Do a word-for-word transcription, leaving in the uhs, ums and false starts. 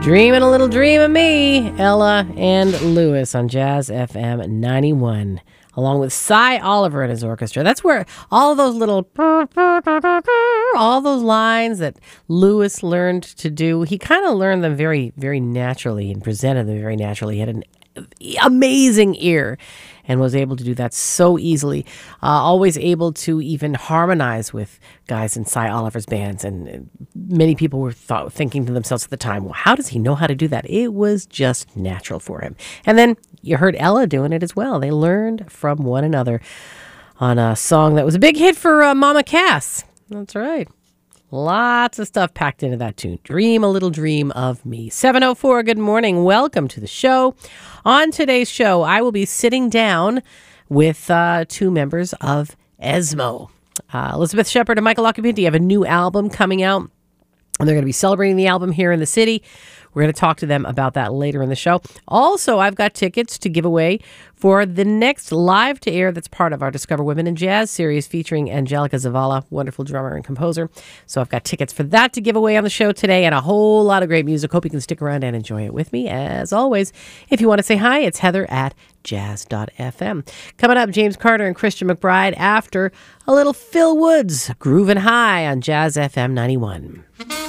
Dreaming a little dream of me, Ella and Lewis on Jazz F M ninety-one, along with Cy Oliver and his orchestra. That's where all those little, all those lines that Lewis learned to do, he kind of learned them very, very naturally and presented them very naturally. He had an amazing ear and was able to do that so easily. Uh, always able to even harmonize with guys in Cy Oliver's bands. And uh, many people were thought, thinking to themselves at the time, well, how does he know how to do that? It was just natural for him. And then you heard Ella doing it as well. They learned from one another on a song that was a big hit for uh, Mama Cass. That's right. Lots of stuff packed into that tune. Dream a little dream of me. seven oh four, good morning. Welcome to the show. On today's show, I will be sitting down with uh, two members of Esmo. Uh, Elizabeth Shepard and Michael Occhipinti have a new album coming out, and they're going to be celebrating the album here in the city. We're going to talk to them about that later in the show. Also, I've got tickets to give away for the next live to air that's part of our Discover Women in Jazz series featuring Angelica Zavala, wonderful drummer and composer. So I've got tickets for that to give away on the show today and a whole lot of great music. Hope you can stick around and enjoy it with me. As always, if you want to say hi, it's Heather at jazz dot f m. Coming up, James Carter and Christian McBride after a little Phil Woods, Groovin' High on Jazz F M ninety-one.